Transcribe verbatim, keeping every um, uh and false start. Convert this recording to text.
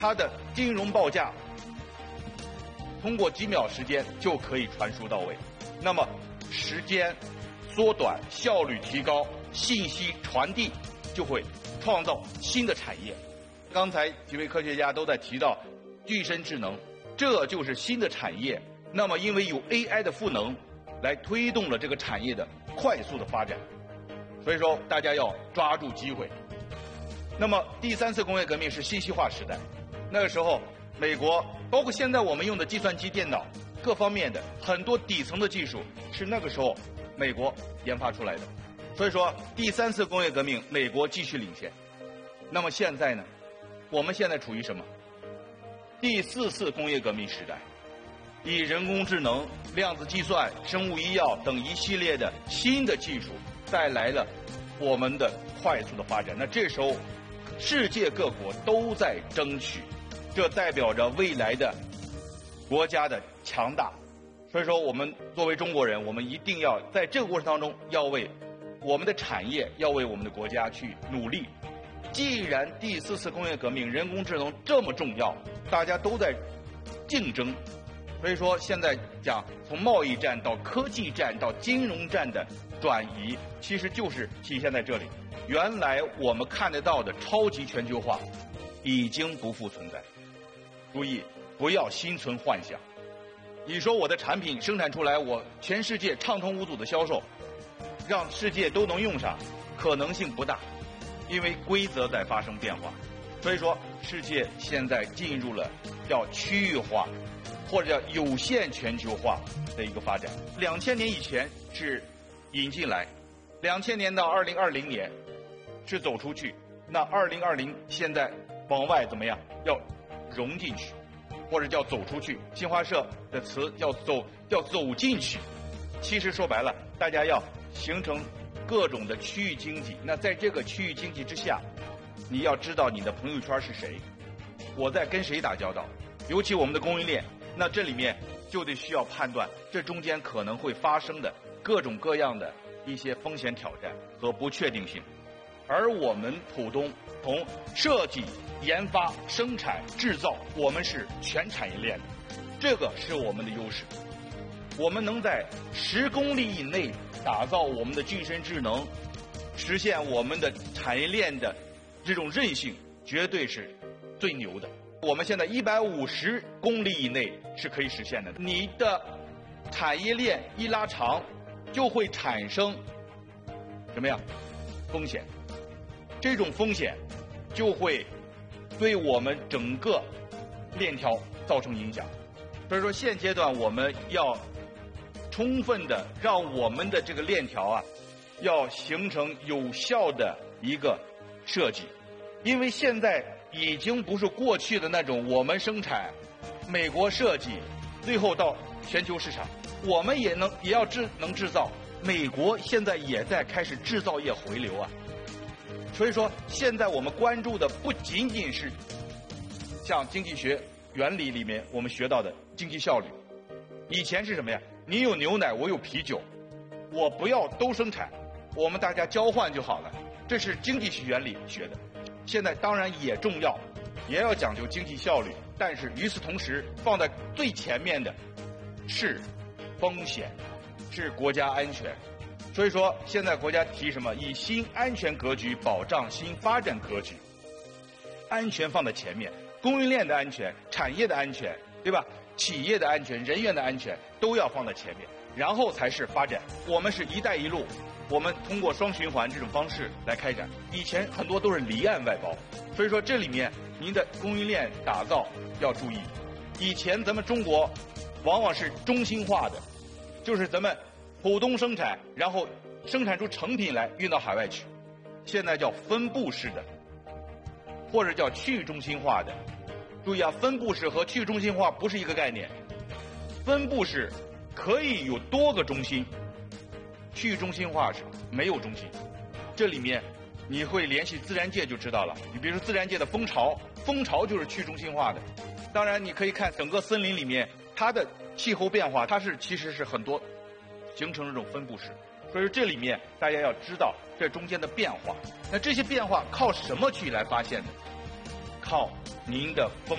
它的金融报价通过几秒时间就可以传输到位。那么时间缩短，效率提高，信息传递就会创造新的产业。刚才几位科学家都在提到具身智能，这就是新的产业。那么因为有 A I 的赋能来推动了这个产业的快速的发展，所以说大家要抓住机会。那么第三次工业革命是信息化时代，那个时候美国包括现在我们用的计算机、电脑各方面的很多底层的技术是那个时候美国研发出来的，所以说第三次工业革命美国继续领先。那么现在呢，我们现在处于什么？第四次工业革命时代，以人工智能、量子计算、生物医药等一系列的新的技术带来了我们的快速的发展。那这时候世界各国都在争取，这代表着未来的国家的强大。所以说我们作为中国人，我们一定要在这个过程当中要为我们的产业，要为我们的国家去努力。既然第四次工业革命人工智能这么重要，大家都在竞争，所以说现在讲从贸易战到科技战到金融战的转移，其实就是体现在这里。原来我们看得到的超级全球化已经不复存在。注意，不要心存幻想。你说我的产品生产出来，我全世界畅通无阻的销售，让世界都能用上，可能性不大，因为规则在发生变化。所以说世界现在进入了叫区域化或者叫有限全球化的一个发展。两千年以前是引进来，两千年到二零二零年是走出去，那二零二零现在往外怎么样？要融进去，或者叫走出去。新华社的词叫走，叫走进去。其实说白了，大家要形成各种的区域经济。那在这个区域经济之下，你要知道你的朋友圈是谁，我在跟谁打交道，尤其我们的供应链，那这里面就得需要判断这中间可能会发生的各种各样的一些风险挑战和不确定性。而我们浦东从设计、研发、生产、制造，我们是全产业链的，这个是我们的优势。我们能在十公里以内打造我们的具身智能，实现我们的产业链的这种韧性，绝对是最牛的。我们现在一百五十公里以内是可以实现的。你的产业链一拉长，就会产生什么样风险？这种风险就会对我们整个链条造成影响。所以说现阶段我们要充分的让我们的这个链条啊，要形成有效的一个设计。因为现在已经不是过去的那种我们生产，美国设计，最后到全球市场，我们也能也要制能制造。美国现在也在开始制造业回流啊。所以说现在我们关注的不仅仅是像经济学原理里面我们学到的经济效率。以前是什么呀？你有牛奶，我有啤酒，我不要都生产，我们大家交换就好了，这是经济学原理学的。现在当然也重要，也要讲究经济效率，但是与此同时放在最前面的是风险，是国家安全。所以说现在国家提什么？以新安全格局保障新发展格局，安全放在前面，供应链的安全、产业的安全，对吧？企业的安全、人员的安全都要放在前面，然后才是发展。我们是一带一路，我们通过双循环这种方式来开展。以前很多都是离岸外包，所以说这里面您的供应链打造要注意。以前咱们中国往往是中心化的，就是咱们浦东生产，然后生产出成品来运到海外去。现在叫分布式的，或者叫去中心化的。注意啊，分布式和去中心化不是一个概念。分布式可以有多个中心，去中心化是没有中心。这里面你会联系自然界就知道了。你比如说自然界的蜂巢，蜂巢就是去中心化的。当然你可以看整个森林里面它的气候变化，它是其实是很多形成这种分布式。所以说这里面大家要知道这中间的变化。那这些变化靠什么去来发现的？ 靠您的丰